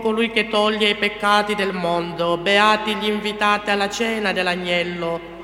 colui che toglie i peccati del mondo, beati gli invitati alla cena dell'agnello.